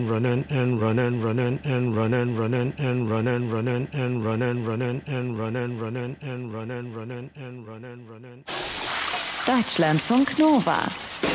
running and running running and running running and running running and running running and running running and running running and running running. Deutschlandfunk Nova